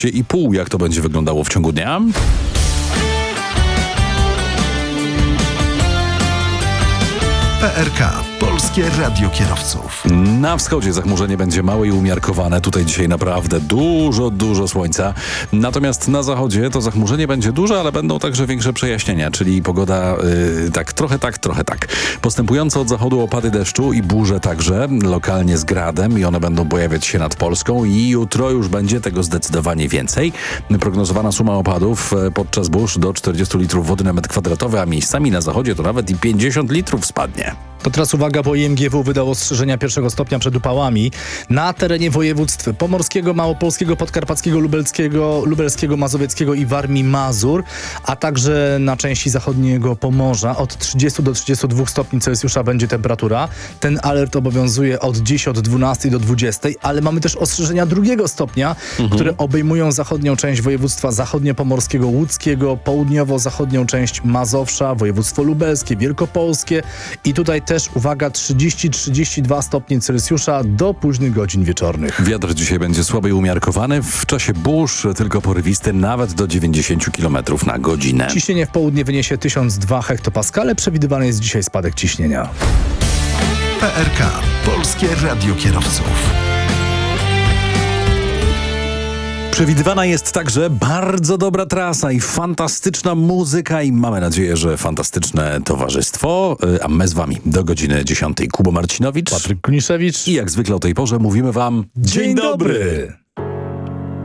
I pół, jak to będzie wyglądało w ciągu dnia. PRK, Polskie Radio Kierowców. Na wschodzie zachmurzenie będzie małe i umiarkowane. Tutaj dzisiaj naprawdę dużo słońca. Natomiast na zachodzie to zachmurzenie będzie duże, ale będą także większe przejaśnienia, czyli pogoda trochę tak. Postępujące od zachodu opady deszczu i burze także, lokalnie z gradem i one będą pojawiać się nad Polską i jutro już będzie tego zdecydowanie więcej. Prognozowana suma opadów podczas burz do 40 litrów wody na metr kwadratowy, a miejscami na zachodzie to nawet i 50 litrów spadnie. To teraz uwaga, bo IMGW wydało ostrzeżenia pierwszego stopnia przed upałami na terenie województw pomorskiego, małopolskiego, podkarpackiego, lubelskiego, mazowieckiego i Warmii-Mazur, a także na części zachodniego Pomorza. Od 30 do 32 stopni Celsjusza będzie temperatura. Ten alert obowiązuje od dziś od 12 do 20, ale mamy też ostrzeżenia drugiego stopnia, które obejmują zachodnią część województwa zachodniopomorskiego, łódzkiego, południowo-zachodnią część Mazowsza, województwo lubelskie, wielkopolskie i tutaj też, uwaga, 30-32 stopnie Celsjusza do późnych godzin wieczornych. Wiatr dzisiaj będzie słaby i umiarkowany. W czasie burz tylko porywisty, nawet do 90 km na godzinę. Ciśnienie w południe wyniesie 1002 hektopaskale. Przewidywany jest dzisiaj spadek ciśnienia. PRK, Polskie Radio Kierowców. Przewidywana jest także bardzo dobra trasa i fantastyczna muzyka i mamy nadzieję, że fantastyczne towarzystwo. A my z wami do godziny 10. Kuba Marcinowicz, Patryk Kuniszewicz i jak zwykle o tej porze mówimy wam dzień dobry!